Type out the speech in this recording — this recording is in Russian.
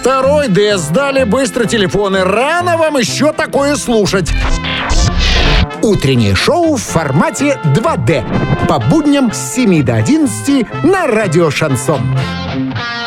Второй Д. Сдали быстро телефоны. Рано вам еще такое слушать. Утреннее шоу в формате 2D. По будням с 7 до 11 на радио «Шансон».